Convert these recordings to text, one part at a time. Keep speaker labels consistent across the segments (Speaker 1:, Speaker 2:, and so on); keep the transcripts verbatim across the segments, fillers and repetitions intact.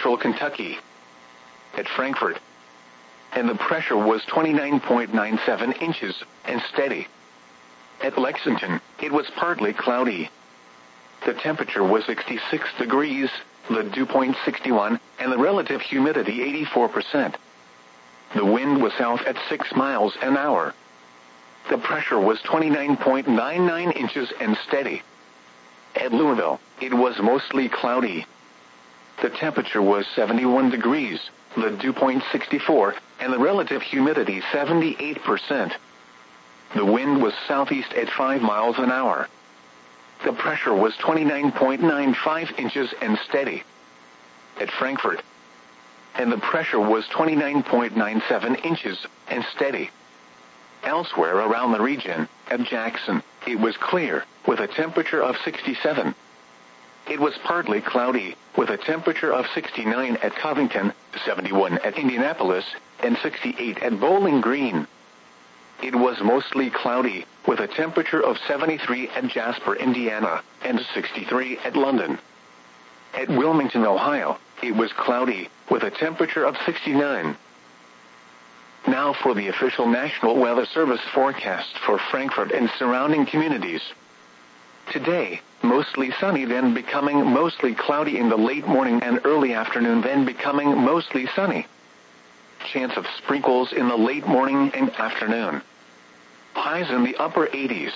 Speaker 1: central Kentucky. At Frankfort, and the pressure was twenty-nine point nine seven inches and steady. At Lexington, it was partly cloudy. The temperature was sixty-six degrees, the dew point sixty-one, and the relative humidity eighty-four percent. The wind was south at six miles an hour. The pressure was twenty-nine point nine nine inches and steady. At Louisville, it was mostly cloudy. The temperature was seventy-one degrees, the dew point sixty-four, and the relative humidity seventy-eight percent. The wind was southeast at five miles an hour. The pressure was twenty-nine point nine five inches and steady. At Frankfort, and the pressure was twenty-nine point nine seven inches and steady. Elsewhere around the region, at Jackson, it was clear, with a temperature of sixty-seven. It was partly cloudy, with a temperature of sixty-nine at Covington, seventy-one at Indianapolis, and sixty-eight at Bowling Green. It was mostly cloudy, with a temperature of seventy-three at Jasper, Indiana, and sixty-three at London. At Wilmington, Ohio, it was cloudy, with a temperature of sixty-nine. Now for the official National Weather Service forecast for Frankfort and surrounding communities. Today, mostly sunny, then becoming mostly cloudy in the late morning and early afternoon, then becoming mostly sunny. Chance of sprinkles in the late morning and afternoon. Highs in the upper eighties.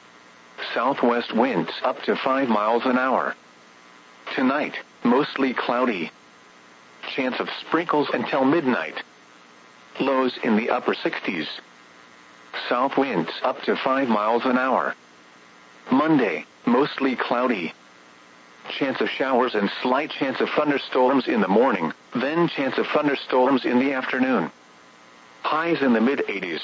Speaker 1: Southwest winds up to five miles an hour. Tonight, mostly cloudy. Chance of sprinkles until midnight. Lows in the upper sixties. South winds up to five miles an hour. Monday, mostly cloudy. Chance of showers and slight chance of thunderstorms in the morning, then chance of thunderstorms in the afternoon. Highs in the mid-eighties.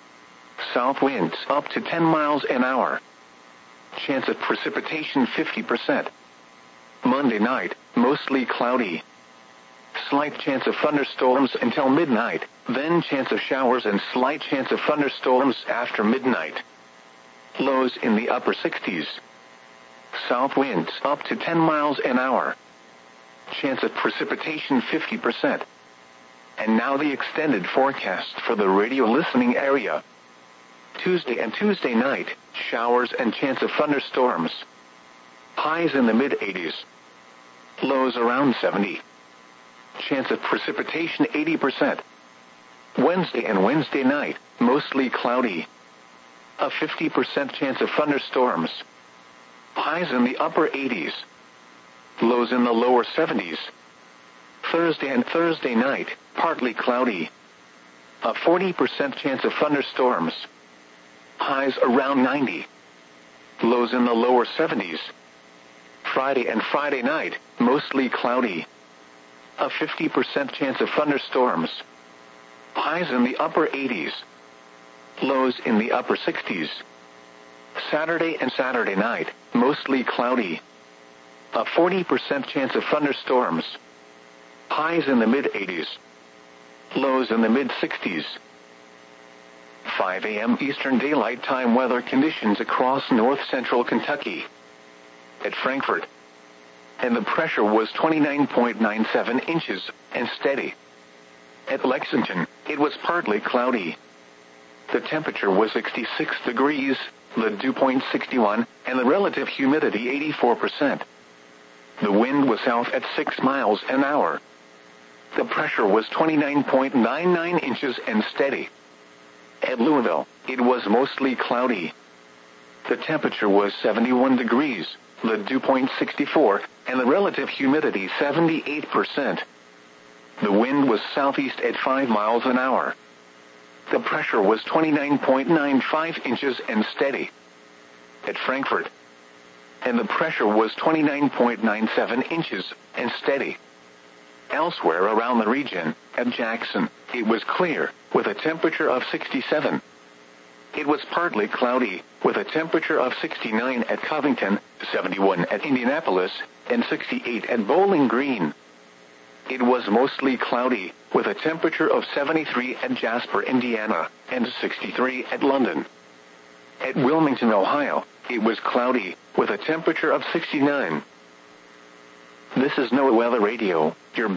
Speaker 1: South winds up to ten miles an hour. Chance of precipitation fifty percent. Monday night, mostly cloudy. Slight chance of thunderstorms until midnight, then chance of showers and slight chance of thunderstorms after midnight. Lows in the upper sixties. South winds up to ten miles an hour. Chance of precipitation fifty percent. And now the extended forecast for the radio listening area. Tuesday and Tuesday night, showers and chance of thunderstorms. Highs in the mid-eighties. Lows around seventy. Chance of precipitation eighty percent. Wednesday and Wednesday night, mostly cloudy. A fifty percent chance of thunderstorms. Highs in the upper eighties. Lows in the lower seventies. Thursday and Thursday night, partly cloudy. A forty percent chance of thunderstorms. Highs around ninety. Lows in the lower seventies. Friday and Friday night, mostly cloudy. A fifty percent chance of thunderstorms. Highs in the upper eighties. Lows in the upper sixties. Saturday and Saturday night, mostly cloudy. A forty percent chance of thunderstorms. Highs in the mid-eighties. Lows in the mid-sixties. five a.m. Eastern Daylight Time weather conditions across north-central Kentucky. At Frankfort, and the pressure was twenty-nine point nine seven inches and steady. At Lexington, it was partly cloudy. The temperature was sixty-six degrees, the dew point sixty-one, and the relative humidity eighty-four percent. The wind was south at six miles an hour. The pressure was twenty-nine point nine nine inches and steady. At Louisville, it was mostly cloudy. The temperature was seventy-one degrees, the dew point sixty-four, and the relative humidity seventy-eight percent. The wind was southeast at five miles an hour. The pressure was twenty-nine point nine five inches and steady. At Frankfort, and the pressure was twenty-nine point nine seven inches and steady. Elsewhere around the region, at Jackson, it was clear, with a temperature of sixty-seven. It was partly cloudy, with a temperature of sixty-nine at Covington, seventy-one at Indianapolis, and sixty-eight at Bowling Green. It was mostly cloudy, with a temperature of seventy-three at Jasper, Indiana, and sixty-three at London. At Wilmington, Ohio, it was cloudy, with a temperature of sixty-nine. This is NOAA Weather Radio, your